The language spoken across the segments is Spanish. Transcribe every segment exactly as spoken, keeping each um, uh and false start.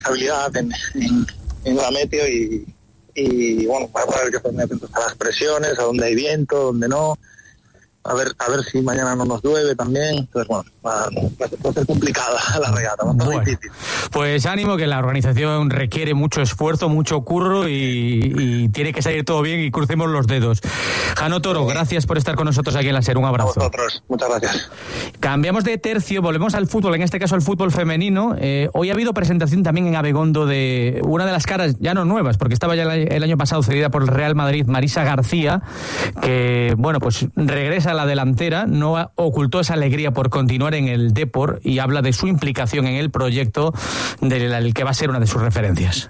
estabilidad en, en, en la meteo y, y bueno, para ver que estén atentos a las presiones, a dónde hay viento, dónde no. A ver, a ver si mañana no nos llueve también. Entonces, bueno, va, va a ser complicada la regata, va a ser bueno, difícil. Pues ánimo, que la organización requiere mucho esfuerzo, mucho curro y, y tiene que salir todo bien y crucemos los dedos. Jano Toro, sí. Gracias por estar con nosotros aquí en la SER. Un abrazo. A vosotros, muchas gracias. Cambiamos de tercio, volvemos al fútbol, en este caso al fútbol femenino. Eh, hoy ha habido presentación también en Abegondo de una de las caras, ya no nuevas, porque estaba ya el año pasado cedida por el Real Madrid, Marisa García, que, bueno, pues regresa a la delantera, no ocultó esa alegría por continuar en el Depor y habla de su implicación en el proyecto del que va a ser una de sus referencias.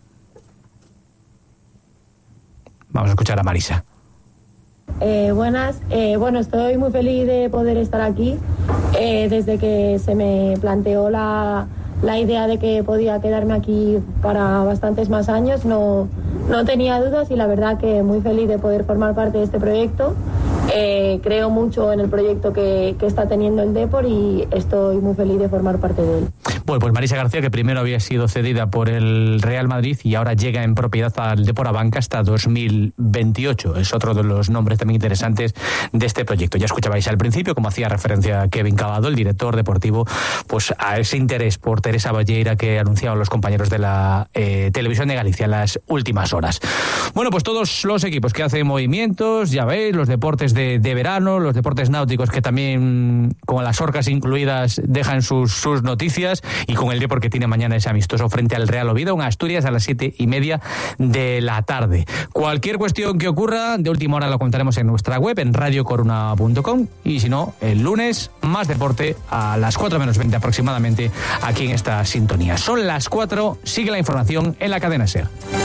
Vamos a escuchar a Marisa. Eh, buenas, eh, bueno, estoy muy feliz de poder estar aquí. Eh, desde que se me planteó la, la idea de que podía quedarme aquí para bastantes más años, no, no tenía dudas y la verdad que muy feliz de poder formar parte de este proyecto. Eh, creo mucho en el proyecto que, que está teniendo el Depor y estoy muy feliz de formar parte de él. Bueno, pues Marisa García, que primero había sido cedida por el Real Madrid y ahora llega en propiedad al Depor Abanca hasta dos mil veintiocho. Es otro de los nombres también interesantes de este proyecto. Ya escuchabais al principio, como hacía referencia Kevin Cavado, el director deportivo, pues a ese interés por Teresa Valleira que anunciaban los compañeros de la eh, Televisión de Galicia en las últimas horas. Bueno, pues todos los equipos que hacen movimientos, ya veis, los deportes de De, de verano, los deportes náuticos que también, con las orcas incluidas, dejan sus, sus noticias, y con el Depor que tiene mañana ese amistoso frente al Real Oviedo en Asturias a las siete y media de la tarde. Cualquier cuestión que ocurra, de última hora lo contaremos en nuestra web, en radio coruna punto com, y si no, el lunes, más deporte a las cuatro menos veinte aproximadamente aquí en esta sintonía. Son las cuatro, sigue la información en la cadena SER.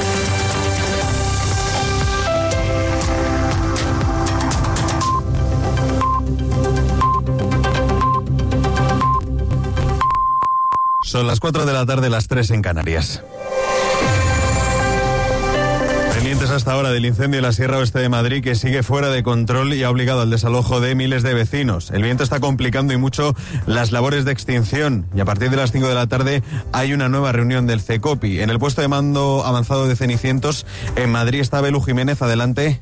Son las cuatro de la tarde, las tres en Canarias. Pendientes hasta ahora del incendio en la Sierra Oeste de Madrid, que sigue fuera de control y ha obligado al desalojo de miles de vecinos. El viento está complicando y mucho las labores de extinción, y a partir de las cinco de la tarde hay una nueva reunión del CECOPI. En el puesto de mando avanzado de Cenicientos, en Madrid, está Belu Jiménez. Adelante.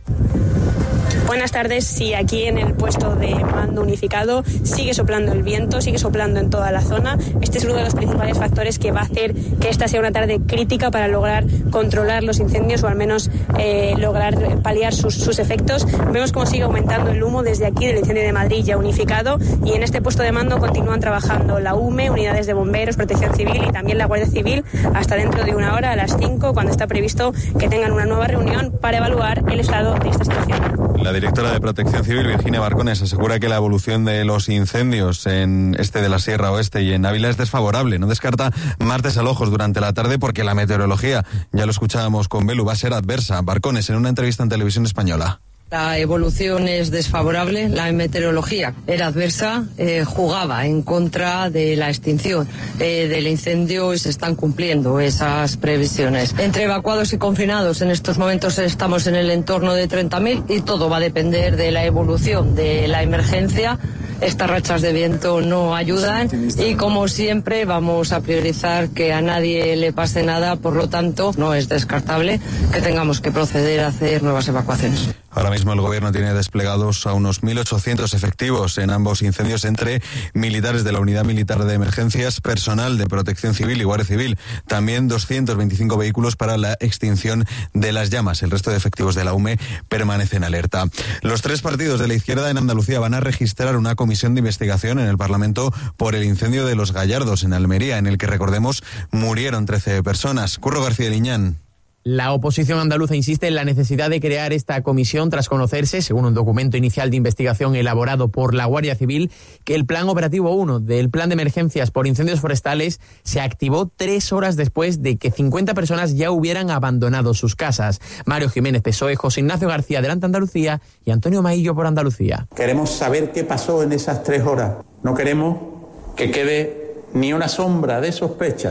Buenas tardes. Sí, aquí en el puesto de mando unificado sigue soplando el viento, sigue soplando en toda la zona. Este es uno de los principales factores que va a hacer que esta sea una tarde crítica para lograr controlar los incendios, o al menos eh, lograr paliar sus, sus efectos. Vemos cómo sigue aumentando el humo desde aquí del incendio de Madrid ya unificado, y en este puesto de mando continúan trabajando la U M E, unidades de bomberos, protección civil y también la Guardia Civil hasta dentro de una hora, a las cinco, cuando está previsto que tengan una nueva reunión para evaluar el estado de esta situación. La directora de Protección Civil, Virginia Barcones, asegura que la evolución de los incendios en este de la Sierra Oeste y en Ávila es desfavorable. No descarta más desalojos durante la tarde porque la meteorología, ya lo escuchábamos con Belu, va a ser adversa. Barcones, en una entrevista en Televisión Española. La evolución es desfavorable, la meteorología era adversa, eh, jugaba en contra de la extinción eh, del incendio, y se están cumpliendo esas previsiones. Entre evacuados y confinados en estos momentos estamos en el entorno de treinta mil, y todo va a depender de la evolución de la emergencia. Estas rachas de viento no ayudan y, como siempre, vamos a priorizar que a nadie le pase nada. Por lo tanto, no es descartable que tengamos que proceder a hacer nuevas evacuaciones. Ahora mismo el gobierno tiene desplegados a unos mil ochocientos efectivos en ambos incendios, entre militares de la Unidad Militar de Emergencias, personal de Protección Civil y Guardia Civil. También doscientos veinticinco vehículos para la extinción de las llamas. El resto de efectivos de la U M E permanecen alerta. Los tres partidos de la izquierda en Andalucía van a registrar una comisión de investigación en el Parlamento por el incendio de Los Gallardos en Almería, en el que, recordemos, murieron trece personas. Curro García Liñán. La oposición andaluza insiste en la necesidad de crear esta comisión tras conocerse, según un documento inicial de investigación elaborado por la Guardia Civil, que el Plan Operativo uno del Plan de Emergencias por Incendios Forestales se activó tres horas después de que cincuenta personas ya hubieran abandonado sus casas. Mario Jiménez, P S O E, José Ignacio García, Adelante Andalucía, y Antonio Maillo, por Andalucía. Queremos saber qué pasó en esas tres horas. No queremos que quede ni una sombra de sospecha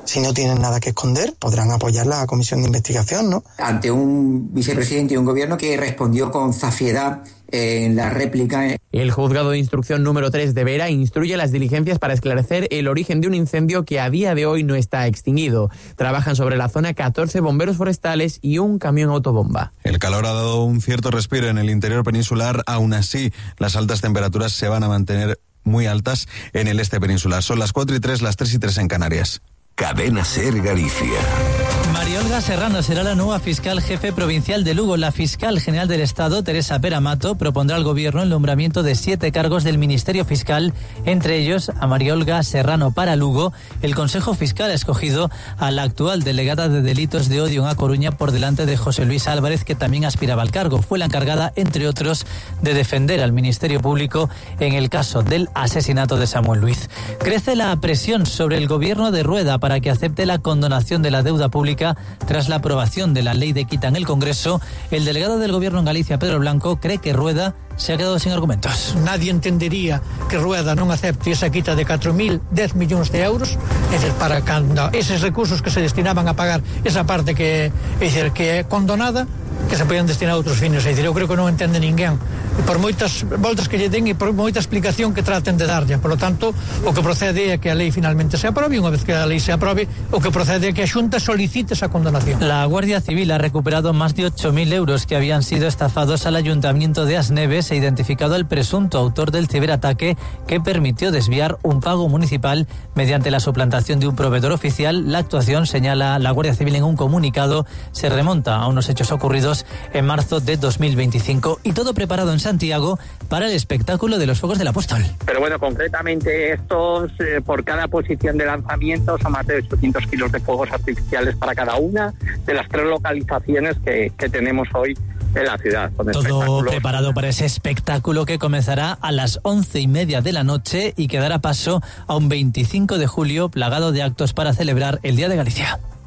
si no tienen nada que esconder, podrán apoyar la comisión de investigación, ¿no? Ante un vicepresidente y un gobierno que respondió con zafiedad en la réplica. El juzgado de instrucción número tres de Vera instruye las diligencias para esclarecer el origen de un incendio que a día de hoy no está extinguido. Trabajan sobre la zona catorce bomberos forestales y un camión autobomba. El calor ha dado un cierto respiro en el interior peninsular, aún así las altas temperaturas se van a mantener muy altas en el este peninsular. Son las cuatro y tres, las tres y tres en Canarias. Cadena SER Galicia. María Olga Serrano será la nueva fiscal jefe provincial de Lugo. La fiscal general del Estado, Teresa Peramato, propondrá al Gobierno el nombramiento de siete cargos del Ministerio Fiscal, entre ellos a María Olga Serrano para Lugo. El Consejo Fiscal ha escogido a la actual delegada de delitos de odio en A Coruña por delante de José Luis Álvarez, que también aspiraba al cargo. Fue la encargada, entre otros, de defender al Ministerio Público en el caso del asesinato de Samuel Luiz. Crece la presión sobre el Gobierno de Rueda para que acepte la condonación de la deuda pública tras la aprobación de la ley de quita en el Congreso. El delegado del Gobierno en Galicia, Pedro Blanco, cree que Rueda se ha quedado sin argumentos. Nadie entendería que Rueda non acepte esa quita de catro mil dez millóns de euros, é dicir, para cando eses recursos que se destinaban a pagar esa parte que é dicir, que é condonada, que se poden destinar a outros fines. É dicir, eu creo que non entende ninguén, por moitas voltas que lle den e por moita explicación que traten de darlle. Por lo tanto, o que procede é que a lei finalmente se aprobe, e unha vez que a lei se aprobe, o que procede é que a Xunta solicite esa condonación. La Guardia Civil ha recuperado más de ocho mil euros que habían sido estafados al Ayuntamiento de Asneves e identificado al presunto autor del ciberataque que permitió desviar un pago municipal mediante la suplantación de un proveedor oficial. La actuación, señala la Guardia Civil en un comunicado, se remonta a unos hechos ocurridos en marzo de dos mil veinticinco, y todo preparado en Santiago para el espectáculo de los Fuegos del Apóstol. Pero bueno, concretamente estos, eh, por cada posición de lanzamiento, son más de ochocientos kilos de fuegos artificiales para cada una de las tres localizaciones que, que tenemos hoy en la ciudad. Todo preparado para ese espectáculo que comenzará a las once y media de la noche y que dará paso a un veinticinco de julio plagado de actos para celebrar el Día de Galicia.